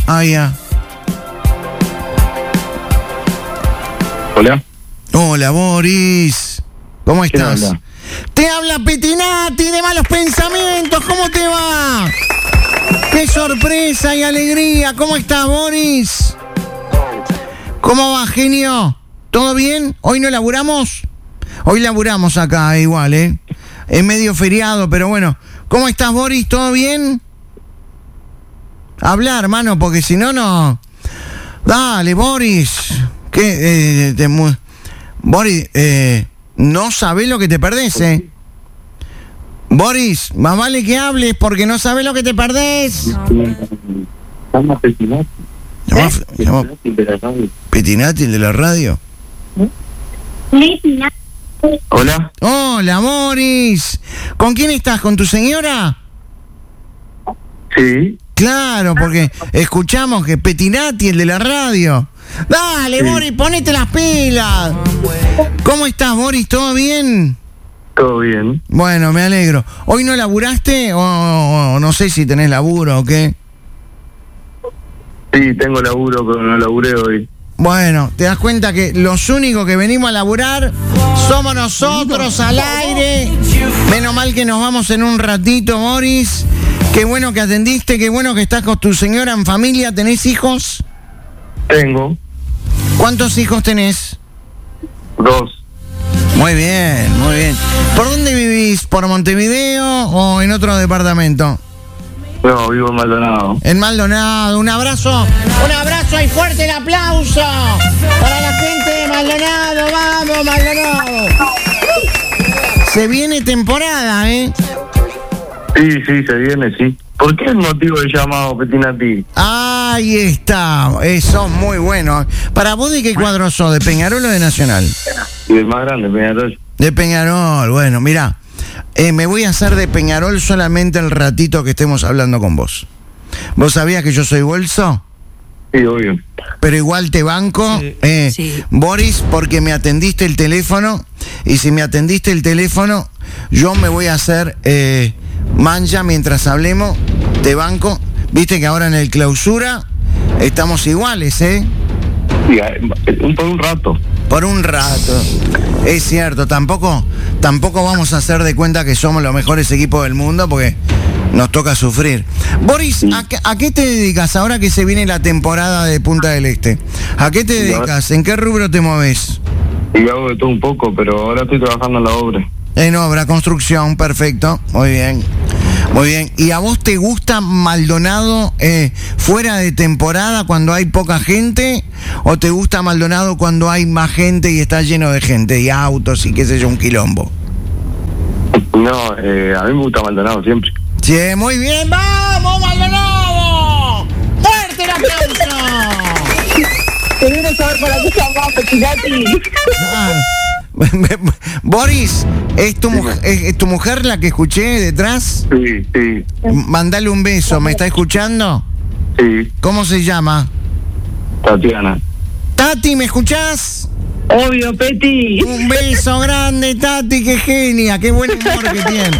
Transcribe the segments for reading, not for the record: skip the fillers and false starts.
Ah, ya. Hola. Hola, Boris. ¿Cómo estás? ¿Quién habla? Te habla Petinati de Malos Pensamientos. ¿Cómo te va? ¡Qué sorpresa y alegría! ¿Cómo estás, Boris? ¿Cómo va, genio? ¿Todo bien? ¿Hoy no laburamos? Hoy laburamos acá, igual, ¿eh? Es medio feriado, pero bueno. ¿Cómo estás, Boris? ¿Todo bien? Habla, hermano, porque si no, no... Dale, Boris. ¿Qué? Boris, no sabés lo que te perdés, ¿eh? Boris, más vale que hables porque no sabés lo que te perdés. Llama Petinati. Llama Petinati, el de la radio. Hola. Hola, Boris. ¿Con quién estás? ¿Con tu señora? Sí. Claro, porque escuchamos que Petinati, el de la radio. Dale, sí. Boris, ponete las pilas. ¿Cómo estás, Boris? ¿Todo bien? Todo bien. Bueno, me alegro. ¿Hoy no laburaste o no sé si tenés laburo o qué? Sí, tengo laburo, pero no laburé hoy. Bueno, te das cuenta que los únicos que venimos a laburar somos nosotros al aire. Menos mal que nos vamos en un ratito, Boris. Qué bueno que atendiste, qué bueno que estás con tu señora en familia. ¿Tenés hijos? Tengo. ¿Cuántos hijos tenés? 2. Muy bien, muy bien. ¿Por dónde vivís? ¿Por Montevideo o en otro departamento? No, vivo en Maldonado. En Maldonado. Un abrazo y fuerte el aplauso para la gente de Maldonado. ¡Vamos, Maldonado! Se viene temporada, ¿eh? Sí, se viene, sí. ¿Por qué el motivo del llamado, Petinati? Ahí está. Eso es muy bueno. ¿Para vos de qué cuadro sos? ¿De Peñarol o de Nacional? Y el más grande, Peñarol. De Peñarol. Bueno, mirá. Me voy a hacer de Peñarol solamente el ratito que estemos hablando con vos. ¿Vos sabías que yo soy bolso? Sí, obvio. Pero igual te banco, sí. Boris, porque me atendiste el teléfono. Y si me atendiste el teléfono, yo me voy a hacer mancha mientras hablemos. Te banco. Viste que ahora en el clausura estamos iguales, ¿eh? Sí, por un rato. Por un rato. Es cierto, tampoco vamos a hacer de cuenta que somos los mejores equipos del mundo porque nos toca sufrir. Boris, Sí. ¿a qué te dedicas ahora que se viene la temporada de Punta del Este? ¿A qué te dedicas? ¿En qué rubro te moves? Y hago de todo un poco, pero ahora estoy trabajando en la obra. En obra, construcción, perfecto. Muy bien. Muy bien. ¿Y a vos te gusta Maldonado fuera de temporada cuando hay poca gente? ¿O te gusta Maldonado cuando hay más gente y está lleno de gente y autos y qué sé yo, un quilombo? No, a mí me gusta Maldonado siempre. Sí, muy bien. ¡Vamos, Maldonado! ¡Fuerte el aplauso! Quiero saber para qué llamás, Petinati. Boris, ¿es tu mujer la que escuché detrás? Sí. Mandale un beso, ¿me está escuchando? Sí, ¿Cómo se llama? Tatiana. Tati, ¿me escuchás? Obvio, Peti. Un beso grande, Tati, qué genia, qué buen humor que tiene.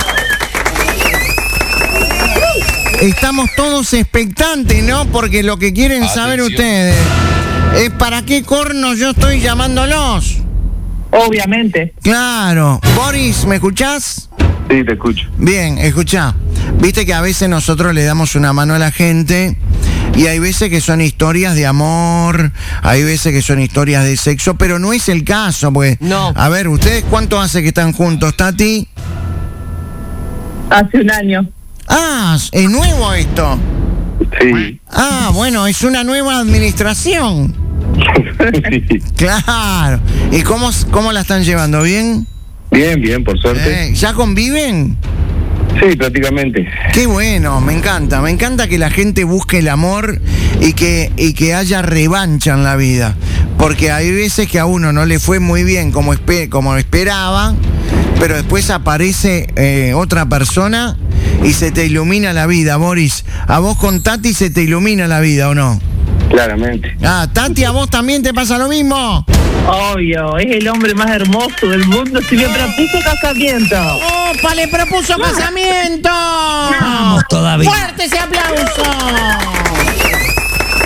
Estamos todos expectantes, ¿no? Porque lo que quieren saber ustedes es para qué corno yo estoy llamándolos. Obviamente. Claro. Boris, ¿me escuchás? Sí, te escucho. Bien, escuchá. Viste que a veces nosotros le damos una mano a la gente y hay veces que son historias de amor, hay veces que son historias de sexo, pero no es el caso, pues. No. A ver, ¿ustedes cuánto hace que están juntos, Tati? Hace un año. Ah, es nuevo esto. Sí. Ah, bueno, es una nueva administración. Sí. Claro. ¿Y cómo la están llevando? ¿Bien? Bien, por suerte. ¿Ya conviven? Sí, prácticamente. Qué bueno, me encanta que la gente busque el amor y que haya revancha en la vida, porque hay veces que a uno no le fue muy bien como esperaba, pero después aparece otra persona y se te ilumina la vida, Boris. ¿A vos con Tati se te ilumina la vida o no? Claramente. Ah, Tati, ¿a vos también te pasa lo mismo? Obvio, es el hombre más hermoso del mundo. Si le propuso casamiento. ¡Opa, le propuso casamiento! Vamos todavía. ¡Fuerte ese aplauso!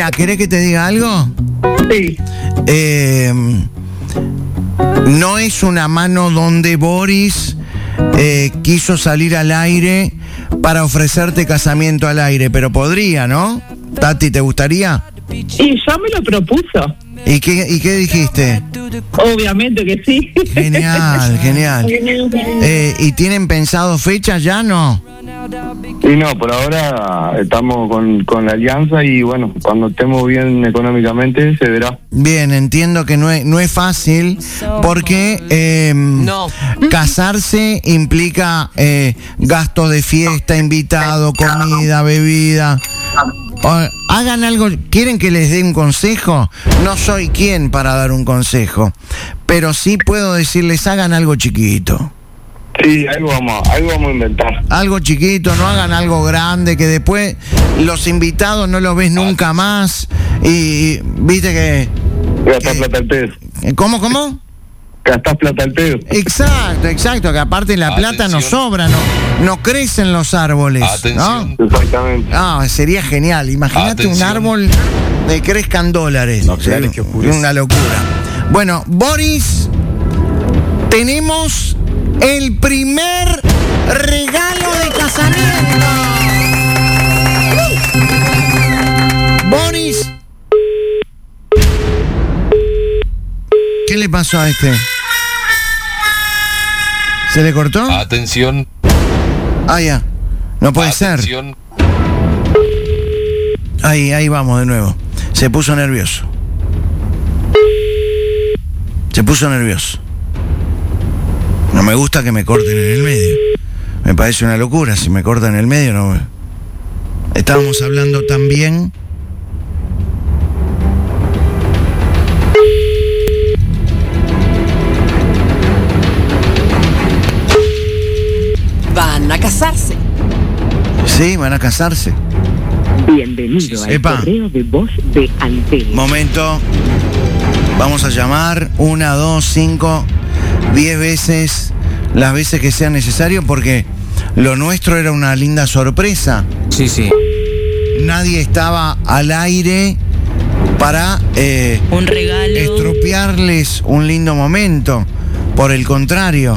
Mira, ¿querés que te diga algo? Sí. No es una mano donde Boris quiso salir al aire para ofrecerte casamiento al aire, pero podría, ¿no? Tati, ¿te gustaría? Y ya me lo propuso. ¿Y qué dijiste? Obviamente que sí. Genial, genial. ¿Y tienen pensado fechas ya, no? Y no, por ahora estamos con la alianza y bueno, cuando estemos bien económicamente se verá. Bien, entiendo que no es fácil porque casarse implica gastos de fiesta, invitado, comida, bebida. Hagan algo. ¿Quieren que les dé un consejo? No soy quien para dar un consejo, pero sí puedo decirles, hagan algo chiquito. Sí, algo vamos a inventar. Algo chiquito, no hagan algo grande que después los invitados no los ves nunca más y viste que... Gastás plata al pedo. ¿Cómo? Gastás plata al pedo. Exacto, que aparte la plata no sobra, no crecen los árboles, Atención. ¿no? Exactamente. Sería genial, imagínate un árbol de crezcan dólares. No, claro, que oscurece. Una locura. Bueno, Boris, tenemos el primer regalo de casamiento. Boris, ¿qué le pasó a este? ¿Se le cortó? Atención. Ya. No puede Atención. ser. Ahí vamos de nuevo. Se puso nervioso. No me gusta que me corten en el medio. Me parece una locura. Si me cortan en el medio, no. Estábamos hablando tan bien. Van a casarse. Sí, van a casarse. Bienvenido al Epa. correo de voz de Antel. Momento. Vamos a llamar 1, 2, 5, 10 veces, las veces que sea necesario, porque lo nuestro era una linda sorpresa. Sí. Nadie estaba al aire para Un regalo. estropearles un lindo momento. Por el contrario.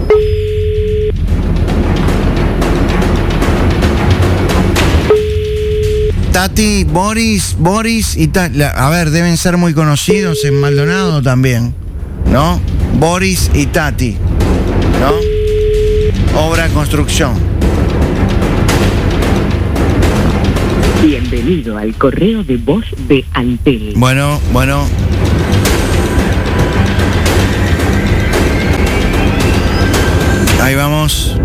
Tati, Boris y Tati. A ver, deben ser muy conocidos en Maldonado también, ¿no? Boris y Tati, ¿no? Obra construcción. Bienvenido al correo de voz de Antel. Bueno. Ahí vamos.